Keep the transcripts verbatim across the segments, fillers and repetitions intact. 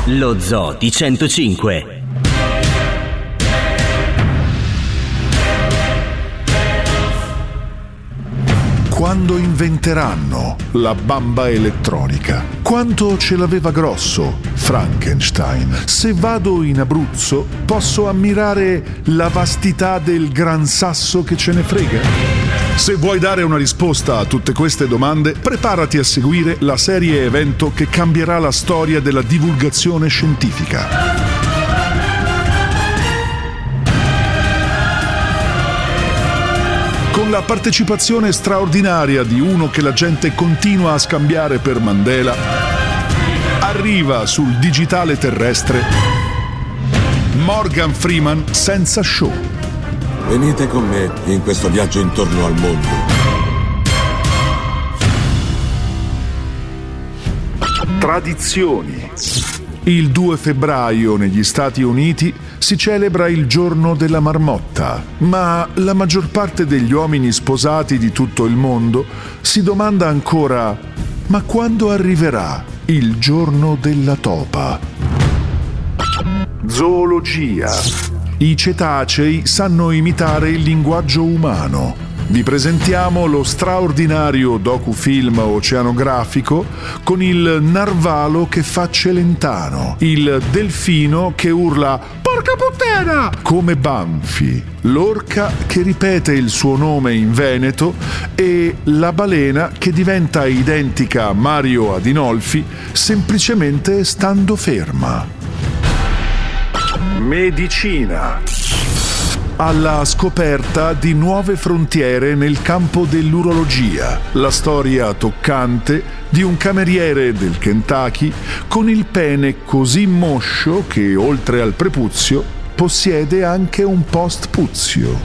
Lo Zoo di centocinque. Quando inventeranno la bamba elettronica? Quanto ce l'aveva grosso Frankenstein? Se vado in Abruzzo posso ammirare la vastità del Gran Sasso che ce ne frega? Se vuoi dare una risposta a tutte queste domande, preparati a seguire la serie evento che cambierà la storia della divulgazione scientifica. Con la partecipazione straordinaria di uno che la gente continua a scambiare per Mandela, arriva sul digitale terrestre Morgan Freeman senza show. Venite con me in questo viaggio intorno al mondo. Tradizioni. Il due febbraio negli Stati Uniti si celebra il giorno della marmotta, ma la maggior parte degli uomini sposati di tutto il mondo si domanda ancora: ma quando arriverà il giorno della topa? Zoologia. I cetacei sanno imitare il linguaggio umano. Vi presentiamo lo straordinario docufilm oceanografico con il narvalo che fa Celentano, il delfino che urla "Porca puttana!" come Banfi, l'orca che ripete il suo nome in veneto e la balena che diventa identica a Mario Adinolfi semplicemente stando ferma. Medicina. Alla scoperta di nuove frontiere nel campo dell'urologia, la storia toccante di un cameriere del Kentucky con il pene così moscio che, oltre al prepuzio, possiede anche un postpuzio.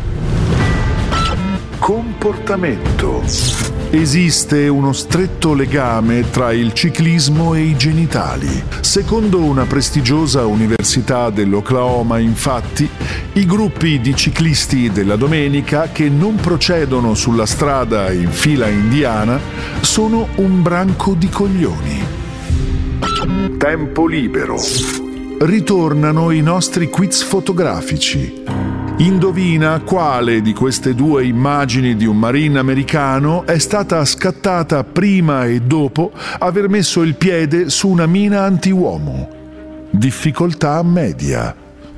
Comportamento. Esiste uno stretto legame tra il ciclismo e i genitali. Secondo una prestigiosa università dell'Oklahoma, infatti, i gruppi di ciclisti della domenica che non procedono sulla strada in fila indiana sono un branco di coglioni. Tempo libero. Ritornano i nostri quiz fotografici. Indovina quale di queste due immagini di un marine americano è stata scattata prima e dopo aver messo il piede su una mina antiuomo. Difficoltà media.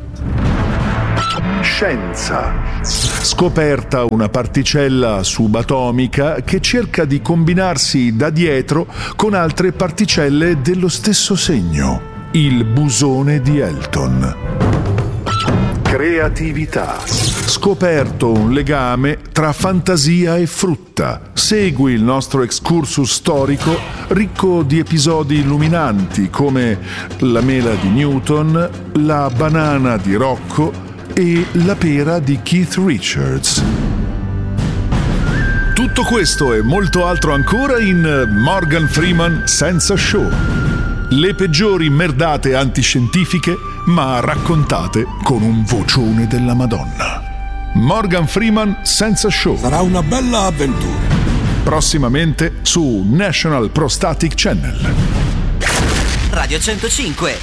Scienza. Scoperta una particella subatomica che cerca di combinarsi da dietro con altre particelle dello stesso segno. Il bosone di Elton. Creatività. Scoperto un legame tra fantasia e frutta. Segui il nostro excursus storico ricco di episodi illuminanti come la mela di Newton, la banana di Rocco e la pera di Keith Richards. Tutto questo e molto altro ancora in Morgan Freeman senza show. Le peggiori merdate antiscientifiche, ma raccontate con un vocione della Madonna. Morgan Freeman senza show. Sarà una bella avventura. Prossimamente su National Prostatic Channel. Radio centocinque.